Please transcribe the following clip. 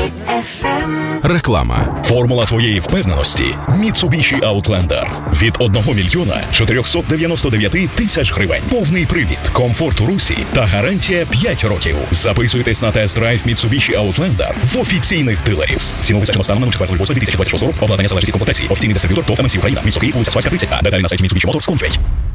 Реклама. Формула твоєї впевненості – Mitsubishi Outlander. Від 1 499 000 гривень. Повний привід, комфорт у русі та гарантія 5 років. Записуйтесь на тест-драйв Mitsubishi Outlander в офіційних дилерів. Ціну визначено станом на 4.8.2026 року. Обладнання залежить від комплектації. Офіційний дистриб'ютор ТОВ ММС Україна. Місто Київ, вулиця Спаська, 30А. Деталі на сайті Mitsubishi Motors.com.ua.